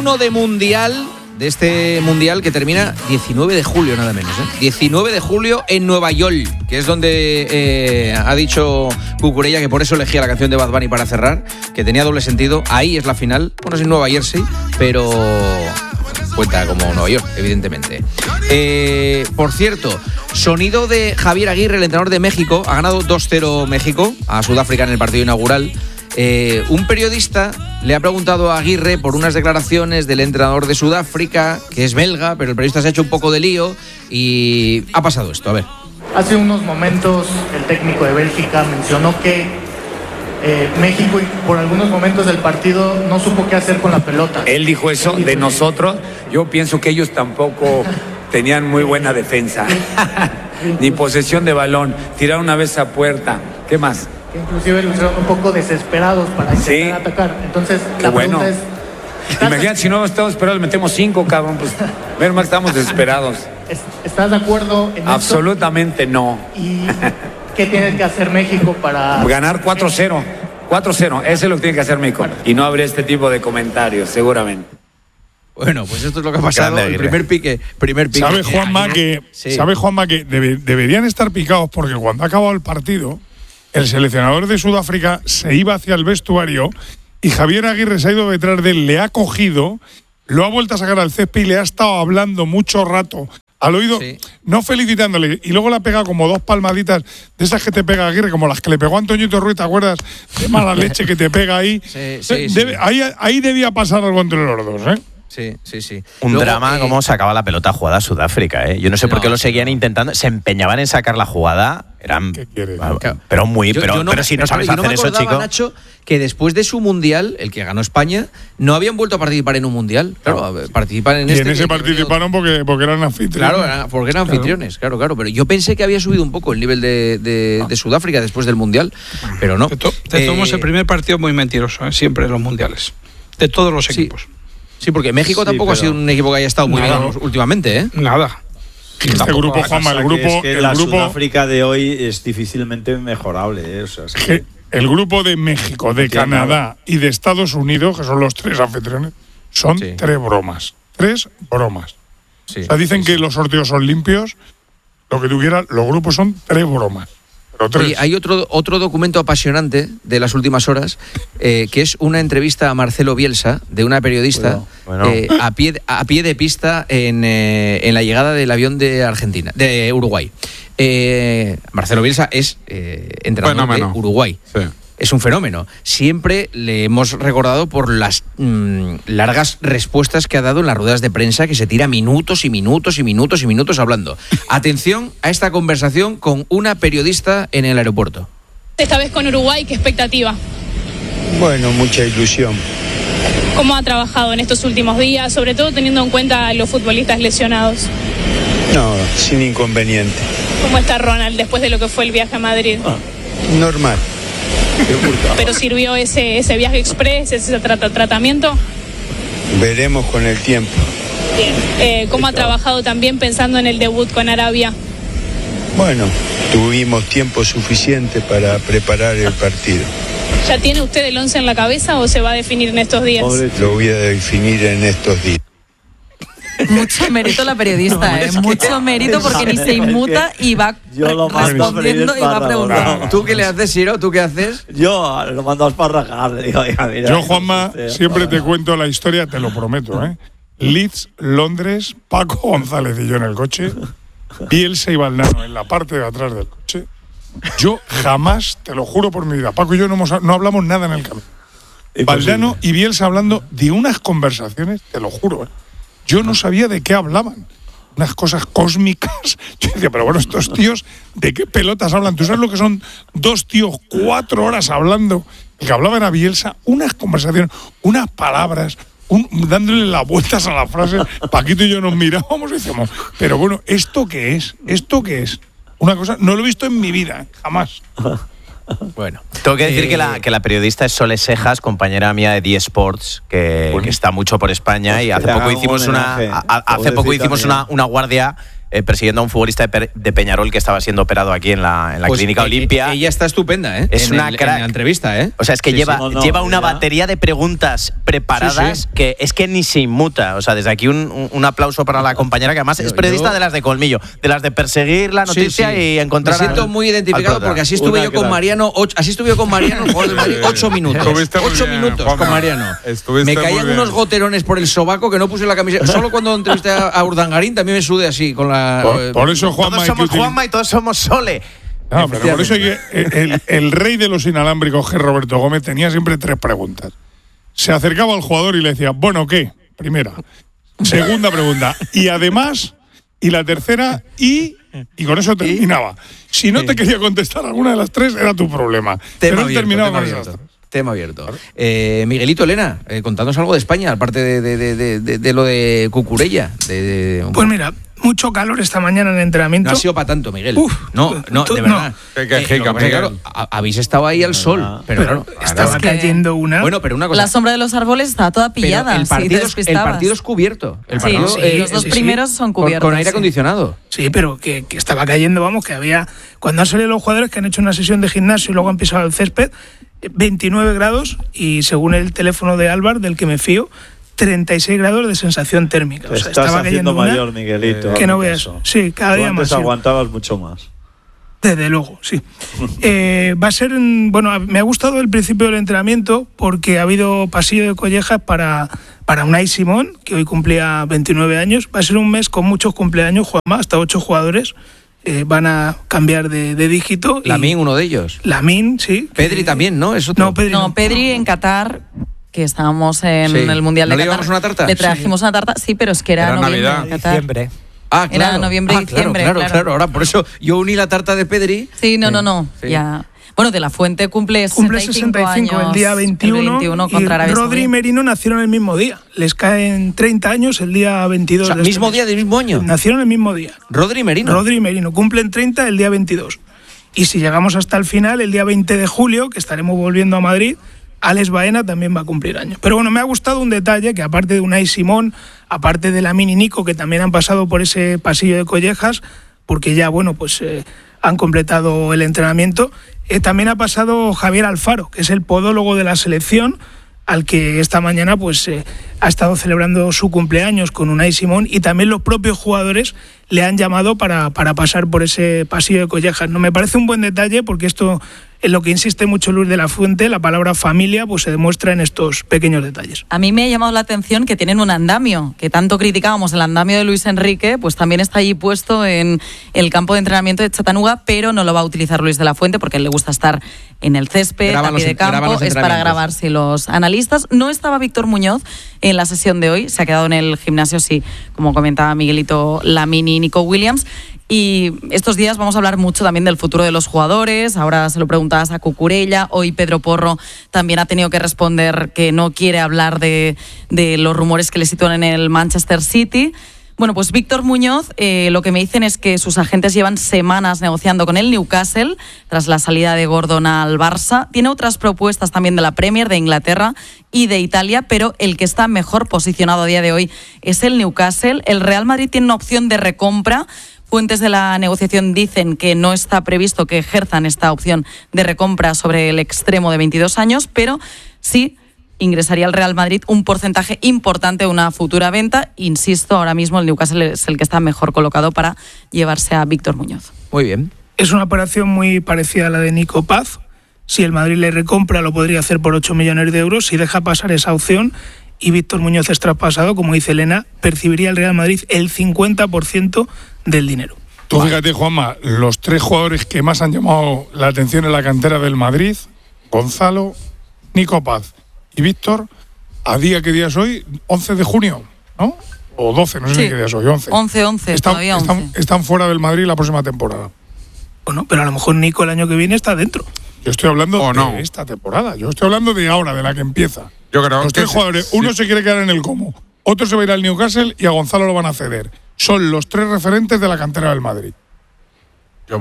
1 de mundial, de este mundial que termina 19 de julio nada menos, 19 de julio en Nueva York, que es donde ha dicho Cucurella que por eso elegía la canción de Bad Bunny para cerrar, que tenía doble sentido. Ahí es la final, bueno, es en Nueva Jersey, pero cuenta como Nueva York, evidentemente. Por cierto, sonido de Javier Aguirre, el entrenador de México. Ha ganado 2-0 México a Sudáfrica en el partido inaugural. Un periodista le ha preguntado a Aguirre por unas declaraciones del entrenador de Sudáfrica, que es belga, pero el periodista se ha hecho un poco de lío y ha pasado esto. A ver. Hace unos momentos el técnico de Bélgica mencionó que México por algunos momentos del partido no supo qué hacer con la pelota. Él dijo eso de nosotros. Yo pienso que ellos tampoco tenían muy buena defensa, ni posesión de balón. Tiraron una vez a puerta. ¿Qué más? Que inclusive lo hicieron un poco desesperados para intentar atacar. Entonces, qué pregunta es... Imagínate, si no estamos esperados, metemos 5, cabrón. Pues, menos mal estamos desesperados. ¿Estás de acuerdo en esto? Absolutamente no. ¿Y qué tiene que hacer México para...? Ganar 4-0. 4-0, eso es lo que tiene que hacer México. Bueno. Y no habría este tipo de comentarios, seguramente. Bueno, pues esto es lo que ha pasado. El primer pique. ¿Sabe Juanma que deberían estar picados porque cuando ha acabado el partido, el seleccionador de Sudáfrica se iba hacia el vestuario y Javier Aguirre se ha ido detrás de él, le ha cogido, lo ha vuelto a sacar al césped y le ha estado hablando mucho rato al oído, no felicitándole, y luego le ha pegado como 2 palmaditas de esas que te pega Aguirre, como las que le pegó a Antoñito Ruiz, ¿te acuerdas? De mala leche que te pega ahí. Ahí debía pasar algo entre los dos, ¿eh? Sí. Un luego, drama cómo sacaba la pelota jugada a Sudáfrica, ¿eh? Yo no sé por qué lo seguían intentando, se empeñaban en sacar la jugada, eran pero si no sabes hacer eso, chico. Nacho, que después de su mundial, el que ganó España, no habían vuelto a participar en un mundial. Claro, participan en en ese participaron porque eran anfitriones. Claro, porque eran anfitriones, claro. Pero yo pensé que había subido un poco el nivel de Sudáfrica después del mundial, pero no. Tomamos el primer partido muy mentiroso, siempre en los mundiales, de todos los equipos. Sí, porque México tampoco ha sido un equipo que haya estado muy bien últimamente, ¿eh? Nada. Este grupo, Juanma, el grupo... la Sudáfrica de hoy es difícilmente mejorable, ¿eh? O sea, el grupo de México, de Canadá y de Estados Unidos, que son los 3 anfitriones, son 3 bromas. 3 bromas. O sea, dicen que los sorteos son limpios, lo que tuviera, los grupos son 3 bromas. Oye, hay otro documento apasionante de las últimas horas, que es una entrevista a Marcelo Bielsa, de una periodista, a pie de pista en la llegada del avión de Uruguay. Marcelo Bielsa es entrenador de Uruguay. Sí. Es un fenómeno. Siempre le hemos recordado por las largas respuestas que ha dado en las ruedas de prensa, que se tira minutos y minutos y minutos y minutos hablando. Atención a esta conversación con una periodista en el aeropuerto. Esta vez con Uruguay, ¿qué expectativa? Bueno, mucha ilusión. ¿Cómo ha trabajado en estos últimos días, sobre todo teniendo en cuenta a los futbolistas lesionados? No, sin inconveniente. ¿Cómo está Ronald después de lo que fue el viaje a Madrid? Normal. ¿Pero sirvió ese viaje express, ese tratamiento? Veremos con el tiempo. Bien. ¿Cómo ha trabajado también pensando en el debut con Arabia? Bueno, tuvimos tiempo suficiente para preparar el partido. ¿Ya tiene usted el 11 en la cabeza o se va a definir en estos días? Lo voy a definir en estos días. Mucho mérito la periodista, mucho mérito porque ni se inmuta y va respondiendo y va preguntando. ¿Tú qué le haces, Ciro? ¿Tú qué haces? Yo lo mando a esparrajar, le digo, mira. Yo, Juanma, siempre te cuento la historia, te lo prometo, ¿eh? Leeds, Londres, Paco González y yo en el coche, Bielsa y Valdano en la parte de atrás del coche. Yo jamás, te lo juro por mi vida, Paco y yo no hablamos nada en el camino. Valdano y Bielsa hablando de unas conversaciones, te lo juro, ¿eh? Yo no sabía de qué hablaban. Unas cosas cósmicas. Yo decía, pero bueno, estos tíos, ¿de qué pelotas hablan? ¿Tú sabes lo que son 2 tíos 4 horas hablando? El que hablaban a Bielsa, unas conversaciones, unas palabras, dándole las vueltas a las frases. Paquito y yo nos mirábamos y decíamos, pero bueno, ¿esto qué es? ¿Esto qué es? Una cosa, no lo he visto en mi vida, jamás. Bueno, tengo que decir que la periodista es Sole Sejas, compañera mía de The Sports, que está mucho por España, y hace poco hicimos una guardia persiguiendo a un futbolista de Peñarol que estaba siendo operado aquí en la Clínica Olimpia. Ella está estupenda, ¿eh? Es una crack. En la entrevista, ¿eh? O sea, es que lleva una batería de preguntas preparadas que es que ni se inmuta. O sea, desde aquí un aplauso para la compañera, que además es periodista de las de colmillo, de las de perseguir la noticia y encontrar. Me siento muy identificado porque así estuve yo con Mariano. Así estuve yo con Mariano, jugador del Madrid, 8 minutos. 8 minutos con Mariano. Me caían unos goterones por el sobaco que no puse la camiseta. Solo cuando entrevisté a Urdangarín también me sudé así con la. Por eso Juanma, todos somos Juanma y todos somos Sole. No, pero por eso el rey de los inalámbricos, que Roberto Gómez, tenía siempre 3 preguntas. Se acercaba al jugador y le decía, bueno, ¿qué? Primera. Segunda pregunta. Y además, y la tercera, y con eso terminaba. Si no te quería contestar alguna de las 3, era tu problema. Pero él terminaba con esas 3. Tema abierto. Miguelito, Elena, contadnos algo de España, aparte de lo de Cucurella. Pues mira, mucho calor esta mañana en el entrenamiento. No ha sido para tanto, Miguel. No, de verdad. Claro, habéis estado ahí al sol, pero claro. Estaba cayendo una. Bueno, pero una cosa. La sombra de los árboles está toda pillada. El partido es cubierto. Los dos primeros son cubiertos. Con aire acondicionado. Sí, pero que estaba cayendo, vamos, que había. Cuando han salido los jugadores que han hecho una sesión de gimnasio y luego han pisado el césped, 29 grados y según el teléfono de Álvar, del que me fío, 36 grados de sensación térmica. O sea, estaba cayendo mayor, Miguelito. Que no veas eso. Sí, cada día más. Antes aguantabas mucho más. Desde luego, sí. Va a ser, bueno, me ha gustado el principio del entrenamiento porque ha habido pasillo de collejas para Unai Simón, que hoy cumplía 29 años. Va a ser un mes con muchos cumpleaños, Juanma, hasta 8 jugadores. Van a cambiar de dígito. Lamine, uno de ellos. Lamine, sí. Pedri también, ¿no? Pedri en Qatar, que estábamos en el Mundial de Qatar. ¿No le llevamos una tarta? Le trajimos una tarta, sí, pero es que era Navidad, diciembre. Ah, claro. Era noviembre, diciembre. Claro. Ahora, por eso yo uní la tarta de Pedri. Sí, no. Sí. Ya. Bueno, De La Fuente cumple 65 años. El día 21 contra Arabia Saudí. Rodri y Merino nacieron el mismo día. Les caen 30 años el día 22. O sea, mismo día del mismo año. Nacieron el mismo día. Rodri y Merino cumplen 30 el día 22. Y si llegamos hasta el final, el día 20 de julio, que estaremos volviendo a Madrid, Alex Baena también va a cumplir años. Pero bueno, me ha gustado un detalle que aparte de Unai Simón, aparte de Lamine y Nico, que también han pasado por ese pasillo de collejas, porque ya, bueno, pues han completado el entrenamiento, también ha pasado Javier Alfaro, que es el podólogo de la selección, al que esta mañana pues ha estado celebrando su cumpleaños con Unai Simón, y también los propios jugadores le han llamado para pasar por ese pasillo de collejas. No me parece un buen detalle porque esto, en lo que insiste mucho Luis de la Fuente, la palabra familia, pues se demuestra en estos pequeños detalles. A mí me ha llamado la atención que tienen un andamio, que tanto criticábamos el andamio de Luis Enrique, pues también está allí puesto en el campo de entrenamiento de Chattanooga, pero no lo va a utilizar Luis de la Fuente porque a él le gusta estar en el césped, a pie de campo, es para grabarse los analistas. No estaba Víctor Muñoz en la sesión de hoy, se ha quedado en el gimnasio, sí, como comentaba Miguelito, Lamine y Nico Williams. Y estos días vamos a hablar mucho también del futuro de los jugadores. Ahora se lo preguntabas a Cucurella. Hoy Pedro Porro también ha tenido que responder que no quiere hablar de los rumores que le sitúan en el Manchester City. Bueno, pues Víctor Muñoz, lo que me dicen es que sus agentes llevan semanas negociando con el Newcastle tras la salida de Gordon al Barça. Tiene otras propuestas también de la Premier, de Inglaterra y de Italia, pero el que está mejor posicionado a día de hoy es el Newcastle. El Real Madrid tiene una opción de recompra. Fuentes de la negociación dicen que no está previsto que ejerzan esta opción de recompra sobre el extremo de 22 años, pero sí ingresaría al Real Madrid un porcentaje importante de una futura venta. Insisto, ahora mismo el Newcastle es el que está mejor colocado para llevarse a Víctor Muñoz. Muy bien. Es una operación muy parecida a la de Nico Paz. Si el Madrid le recompra, lo podría hacer por 8 millones de euros. Si deja pasar esa opción y Víctor Muñoz es traspasado, como dice Elena, percibiría el Real Madrid el 50% del dinero. Tú fíjate, Juanma, los 3 jugadores que más han llamado la atención en la cantera del Madrid, Gonzalo, Nico Paz y Víctor, ¿a día qué día es hoy? 11 de junio, ¿no? O 12, no sé qué día es hoy, 11. 11, todavía 11. Están fuera del Madrid la próxima temporada. Bueno, pero a lo mejor Nico el año que viene está dentro. Yo estoy hablando de esta temporada, yo estoy hablando de ahora, de la que empieza. Yo creo los 3 jugadores, uno se quiere quedar en el Como, otro se va a ir al Newcastle y a Gonzalo lo van a ceder. Son los 3 referentes de la cantera del Madrid. Yo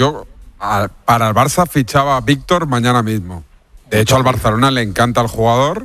para el Barça fichaba a Víctor mañana mismo. De hecho, al Barcelona le encanta el jugador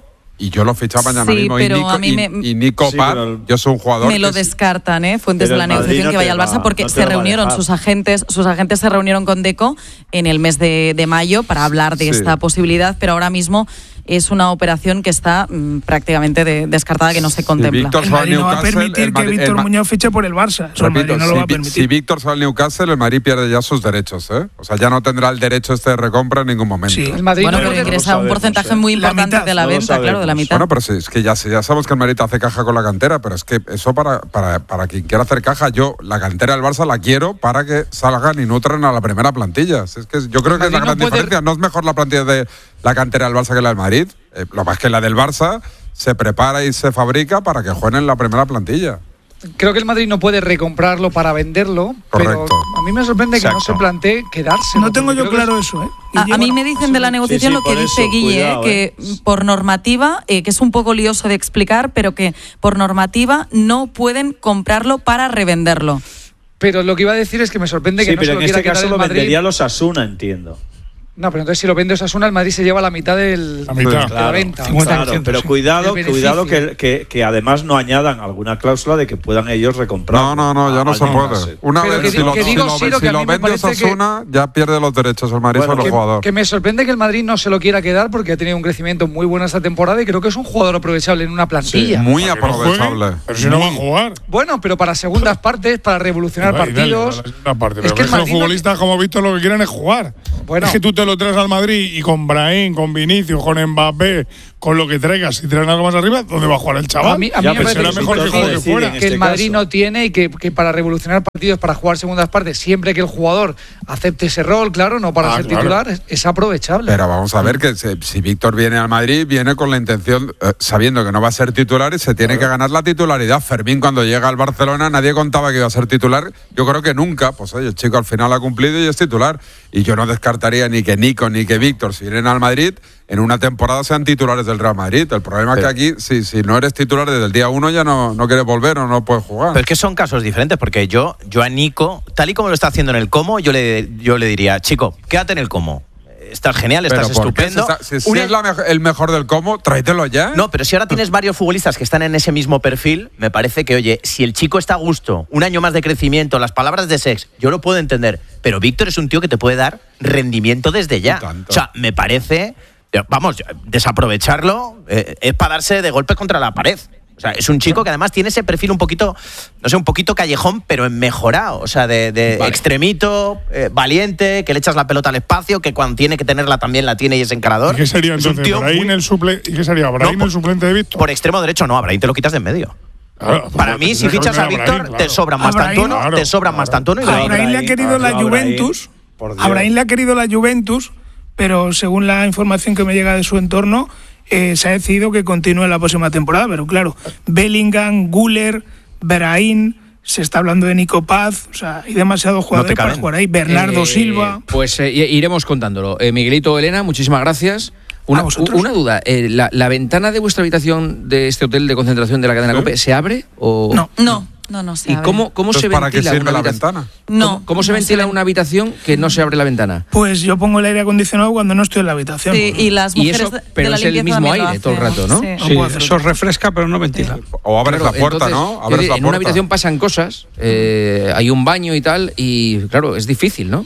y yo lo fichaba mañana Sí, mismo. pero Y Nico, a mí y Nico Sí, Paz, pero yo soy un jugador. Me lo descartan, fuentes Pero de la el Madrid negociación no que vaya te al Barça, va- porque no te se va a reunieron dejar. sus agentes se reunieron con Deco en el mes de mayo para hablar de Sí. esta posibilidad, pero ahora mismo es una operación que está prácticamente descartada, que no se contempla. El Madrid no va a permitir que Víctor Muñoz fiche por el Barça. Eso el Madrid no lo va a permitir. Si Víctor sale al Newcastle, el Madrid pierde ya sus derechos, ¿eh? O sea, ya no tendrá el derecho de recompra en ningún momento. Sí. El Madrid Bueno, no pero puede- ingresa un porcentaje muy La importante mitad, de la no lo venta, claro, de la sabemos. mitad. Bueno, pero sí, es que ya sabemos que el Madrid hace caja con la cantera, pero es que eso para quien quiera hacer caja, yo la cantera del Barça la quiero para que salgan y nutran a la primera plantilla. Es que yo creo que es la Madrid gran no puede- diferencia. No es mejor la plantilla de la cantera del Barça que la del Madrid. Lo más que la del Barça se prepara y se fabrica para que jueguen en la primera plantilla. Creo que el Madrid no puede recomprarlo para venderlo, Correcto. pero a mí me sorprende que no Exacto. se plantee quedarse. No tengo yo claro eso, A mí me dicen de la negociación Sí, lo que por dice eso, Guille, cuidado, que por normativa, que es un poco lioso de explicar, pero que por normativa no pueden comprarlo para revenderlo. Pero lo que iba a decir es que me sorprende que Sí, no se pero lo en quiera este quedar caso el lo Madrid. vendería los Asuna, entiendo. No, pero entonces si lo vende Osasuna, el Madrid se lleva la mitad del, La mitad. de la venta. Claro, pero cuidado, El cuidado beneficio. que además no añadan alguna cláusula de que puedan ellos recomprar. No, ya no se puede. Una Pero vez que si lo, que digo, si Ciro, lo- que si a lo mí me vende parece que- Osasuna, ya pierde los derechos el Madrid Bueno, sobre el jugador. Que me sorprende que el Madrid no se lo quiera quedar porque ha tenido un crecimiento muy bueno esta temporada y creo que es un jugador aprovechable en una plantilla. Muy Para que no juegue, aprovechable. pero si no va a jugar. Bueno, pero para segundas partes, para revolucionar Dale, partidos. dale, la parte. Es Pero que que el los Madrid no- futbolistas, como Víctor, lo que quieren es jugar. Bueno. Es que tú te lo traes al Madrid y con Brahim, con Vinicius, con Mbappé, con lo que traigas, si traen algo más arriba, ¿dónde va a jugar el chaval? A mí Ya, me pero parece será si mejor que Víctor juegue decide fuera. en que este el Madrid caso. no tiene y que para revolucionar partidos, para jugar segundas partes, siempre que el jugador acepte ese rol, claro, no para ser claro. titular, es aprovechable. Pero vamos a ver que si Víctor viene al Madrid, viene con la intención, sabiendo que no va a ser titular y se tiene que ganar la titularidad. Fermín, cuando llega al Barcelona, nadie contaba que iba a ser titular. Yo creo que nunca. Pues oye, el chico al final ha cumplido y es titular. Y yo no descartaría ni que Nico ni que Víctor, si vienen al Madrid, en una temporada sean titulares del Real Madrid. El problema es que aquí, si no eres titular desde el día 1, ya no quieres volver o no puedes jugar. Pero es que son casos diferentes, porque yo a Nico, tal y como lo está haciendo en el Como, yo le diría, chico, quédate en el Como. Estás genial, estás Pero ¿por qué? estupendo. Si es el mejor del Como, tráetelo ya. No, pero si ahora tienes varios futbolistas que están en ese mismo perfil, me parece que, oye, si el chico está a gusto, un año más de crecimiento, las palabras de Sex, yo lo puedo entender. Pero Víctor es un tío que te puede dar rendimiento desde ya. O sea, me parece, vamos, desaprovecharlo es para darse de golpes contra la pared. O sea, es un chico que además tiene ese perfil un poquito, no sé, un poquito callejón, pero en mejorado. O sea, de extremito, valiente, que le echas la pelota al espacio, que cuando tiene que tenerla también la tiene y es encarador. ¿Y qué sería Es un entonces? tío ¿Brahim muy- el suplente? ¿Y qué sería? ¿Brahim el suplente de Víctor? Por extremo derecho no, a Brahim te lo quitas de en medio. Claro, Para mí, si fichas a Víctor, te sobran más Tantuno, te sobran más Tantuno y A Brahim. Brahim le ha querido la Juventus. A Brahim le ha querido la Juventus, pero según la información que me llega de su entorno, se ha decidido que continúe la próxima temporada. Pero claro, Bellingham, Güler, Brahim, se está hablando de Nico Paz, o sea, hay demasiados jugadores para jugar ahí. Bernardo Silva. Pues iremos contándolo. Miguelito, Elena, muchísimas gracias. Una duda, ¿la ventana de vuestra habitación de este hotel de concentración de la cadena COPE se abre o No, se ¿Y abre. cómo se ¿para qué ventila sirve una la habitación? ventana? No. ¿Cómo se no ventila se una habitación que no se abre la ventana? Pues yo pongo el aire acondicionado cuando no estoy en la habitación. Sí, y las Y mujeres eso, de pero la es el limpieza mismo también lo aire todo el rato, ¿no? hacen. Sí, eso refresca, pero no ventila. O abres Claro, la puerta, entonces, ¿no? Abres la en una puerta. habitación pasan cosas, hay un baño y tal, y claro, es difícil, ¿no?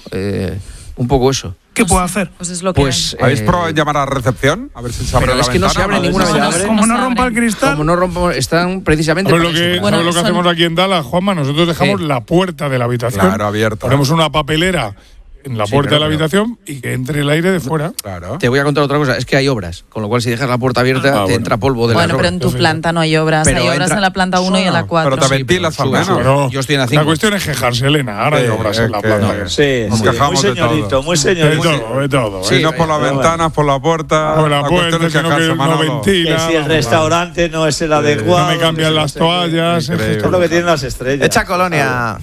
Un poco eso. ¿Qué puedo hacer? Pues es lo que Pues, ¿Habéis probado en llamar a recepción? A ver si se abre pero la es que no ventana. se abre A ver ninguna si se ventana. abre. Como no rompa el cristal. Como no rompamos, están precisamente ¿Sabes lo para eso. que, Bueno, ¿sabes lo que son- hacemos aquí en Dallas, Juanma? Nosotros dejamos la puerta de la habitación. Claro, abierta. Ponemos una papelera en la Sí, puerta pero- de la habitación y que entre el aire de fuera. Claro. Te voy a contar otra cosa, es que hay obras, con lo cual si dejas la puerta abierta te bueno. entra polvo de las Bueno, pero obras. en tu planta no hay obras. Pero Hay obras entra- en la planta 1 y en la 4. Pero te Sí, ventilas al sube, menos. sube. Pero Yo estoy en la la 5. cuestión es quejarse, Elena. Ahora hay Sí, obras en la es que planta. no. Sí, Nos sí, quejamos muy de todo. señorito, muy De señorito. todo, de todo. Si no por las bueno. ventanas, por la puerta. Por la la puerta, cuestión es que no, quejarse, no Manolo. ventila. Que si el restaurante no es el adecuado. No me cambian que las si no sé qué. toallas. Increíble. Esto es lo que tienen las estrellas. Echa colonia.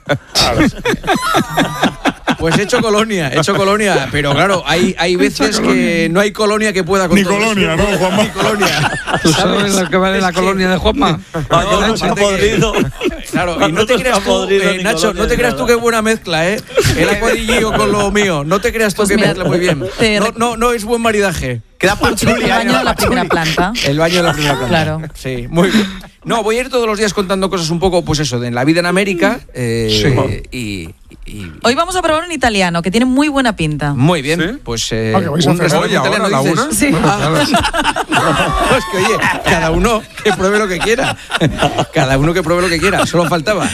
Pues he hecho colonia, pero claro, hay veces que no hay colonia que pueda con Ni todo colonia, eso. ¿no, Juanma? Ni colonia. ¿Tú sabes lo que vale la colonia de Juanma? Cuando no se ha podrido. Claro, y Cuando no te no creas está tú, podrido ni Nacho, colonia no te ni creas tú nada. qué buena mezcla, ¿eh? El acuadillo con lo mío. No te creas tú Pues que mira, mezcla muy bien. te- No es buen maridaje. Queda pachulia. El baño de la primera planta. El baño de la primera planta. Claro. Sí, muy bien. No, voy a ir todos los días contando cosas un poco, pues eso, de la vida en América. Y hoy vamos a probar un italiano que tiene muy buena pinta. Muy bien, ¿Sí? pues que vais a un hacer restaurante hoy, ahora, italiano, a la dices. una. Sí. Es que oye, cada uno que pruebe lo que quiera. Cada uno que pruebe lo que quiera, solo faltaba.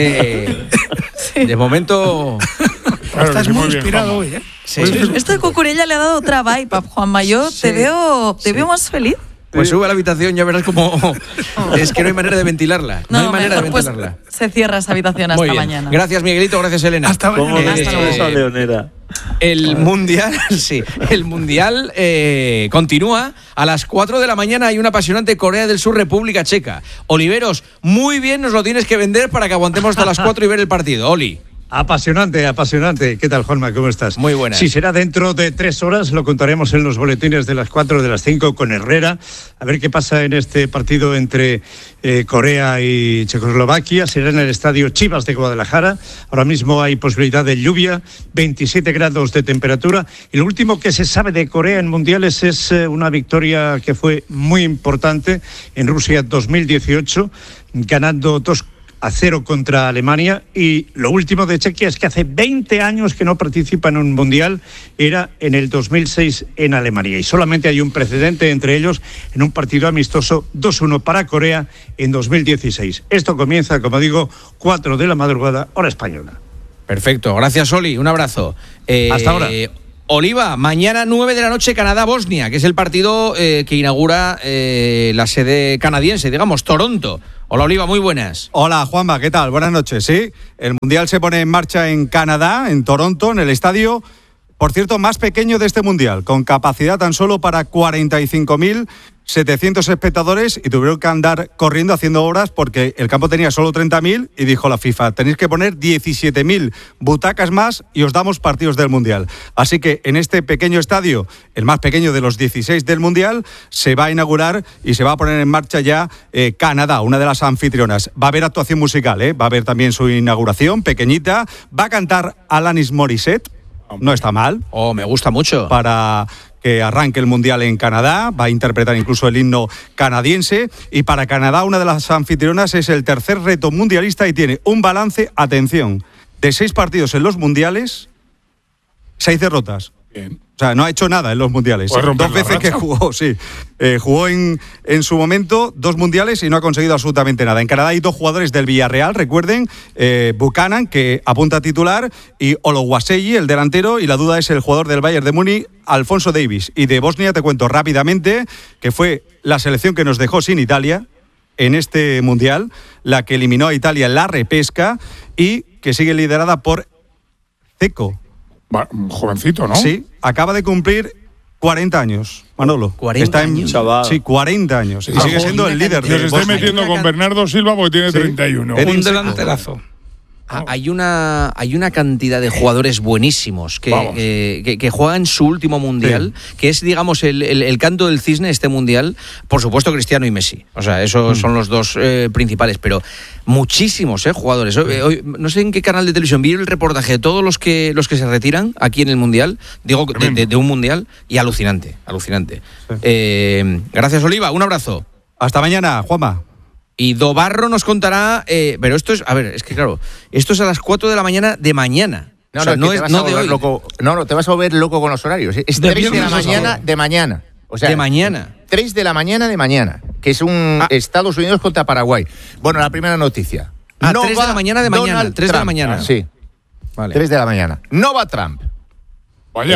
De momento. Claro, Estás que sí, muy bien, inspirado Juanma. hoy, ¿eh? Sí. Esto de Cucurella le ha dado otra vibe a Juanma. Yo te veo más feliz. Pues sube a la habitación, ya verás cómo. Es que no hay manera de ventilarla. No, hay manera de mejor, pues, ventilarla. se cierra esa habitación hasta Muy bien. mañana. Gracias, Miguelito. Gracias, Elena. Hasta mañana. Hasta luego. Esa leonera. El mundial, sí, el mundial continúa. A las 4 de la mañana hay una apasionante Corea del Sur, República Checa. Oliveros, muy bien nos lo tienes que vender para que aguantemos hasta las 4 y ver el partido. Oli. Apasionante, apasionante. ¿Qué tal, Juanma? ¿Cómo estás? Muy buenas. Sí, será dentro de 3 horas, lo contaremos en los boletines de las 4, de las 5 con Herrera. A ver qué pasa en este partido entre Corea y Checoslovaquia. Será en el estadio Chivas de Guadalajara. Ahora mismo hay posibilidad de lluvia, 27 grados de temperatura. Y lo último que se sabe de Corea en mundiales es una victoria que fue muy importante en Rusia 2018, ganando 2-0 contra Alemania. Y lo último de Chequia es que hace 20 años que no participa en un mundial, era en el 2006 en Alemania, y solamente hay un precedente entre ellos en un partido amistoso 2-1 para Corea en 2016. Esto comienza, como digo, 4 de la madrugada, hora española. Perfecto, gracias, Oli, un abrazo. Hasta ahora. Oliva, mañana 9 de la noche Canadá-Bosnia, que es el partido que inaugura la sede canadiense, digamos, Toronto. Hola, Oliva, muy buenas. Hola, Juanma, ¿qué tal? Buenas noches, sí. El Mundial se pone en marcha en Canadá, en Toronto, en el estadio, por cierto, más pequeño de este Mundial, con capacidad tan solo para 45.700 espectadores, y tuvieron que andar corriendo haciendo obras porque el campo tenía solo 30.000 y dijo la FIFA, tenéis que poner 17.000 butacas más y os damos partidos del Mundial. Así que en este pequeño estadio, el más pequeño de los 16 del Mundial, se va a inaugurar y se va a poner en marcha ya Canadá, una de las anfitrionas. Va a haber actuación musical, va a haber también su inauguración, pequeñita. Va a cantar Alanis Morissette. No está mal. Oh, me gusta mucho. Para que arranque el Mundial en Canadá, va a interpretar incluso el himno canadiense. Y para Canadá, una de las anfitrionas, es el tercer reto mundialista y tiene un balance, atención, de 6 partidos en los Mundiales, 6 derrotas. Bien. O sea, no ha hecho nada en los mundiales. Pues 2 veces racha. que jugó, sí. Jugó en su momento 2 mundiales y no ha conseguido absolutamente nada. En Canadá hay 2 jugadores del Villarreal, recuerden, Buchanan, que apunta a titular, y Oluwaseyi, el delantero, y la duda es el jugador del Bayern de Múnich, Alphonso Davies. Y de Bosnia te cuento rápidamente que fue la selección que nos dejó sin Italia en este mundial, la que eliminó a Italia en la repesca y que sigue liderada por Dzeko. Un jovencito, ¿no? Sí, acaba de cumplir 40 años, Manolo. 40 años. Chaval. Sí, 40 años. Y sigue siendo el líder Que os de estáis Bosnia. metiendo con Bernardo Silva porque tiene 31. Un delanterazo. Hay una cantidad de jugadores buenísimos que juegan su último mundial, que es, digamos, el canto del cisne este mundial. Por supuesto, Cristiano y Messi. O sea, esos son los dos principales, pero muchísimos jugadores. Hoy, no sé en qué canal de televisión vi el reportaje de todos los que se retiran aquí en el mundial, digo, de un mundial, y alucinante. Gracias, Oliva, un abrazo. Hasta mañana, Juanma. Y Dobarro nos contará, pero esto es, a ver, es que claro, esto es a las 4 de la mañana de mañana. No, o sea, no es de hoy. loco. No, te vas a volver loco con los horarios. Es 3 de la mañana de mañana. O sea, de mañana. 3 de la mañana de mañana, que es un Estados Unidos contra Paraguay. Bueno, la primera noticia. 3 de la mañana de mañana. 3 de la mañana. Sí. Vale. 3 de la mañana. No va Trump.